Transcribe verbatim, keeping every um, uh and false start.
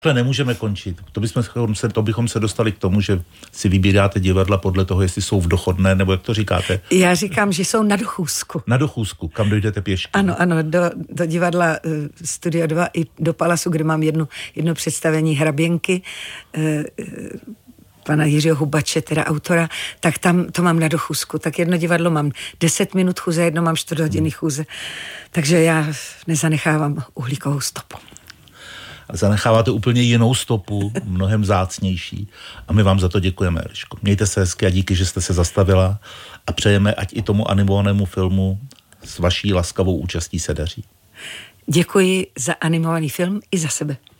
To nemůžeme končit. To bychom se, to bychom se dostali k tomu, že si vybíráte divadla podle toho, jestli jsou v dochodné, nebo jak to říkáte? Já říkám, že jsou na dochůzku. Na dochůzku, kam dojdete pěšky. Ano, ano, do, do divadla uh, Studio dva i do Palasu, kde mám jednu, jedno představení Hraběnky, uh, uh, pana Jiřího Hubače, teda autora, tak tam to mám na dochůzku. Tak jedno divadlo mám deset minut chůze, jedno mám čtvrt hodiny chůze. Takže já nezanechávám uhlíkovou stopu. Zanecháváte úplně jinou stopu, mnohem vzácnější. A my vám za to děkujeme, Eliško. Mějte se hezky a díky, že jste se zastavila a přejeme, ať i tomu animovanému filmu s vaší laskavou účastí se daří. Děkuji za animovaný film i za sebe.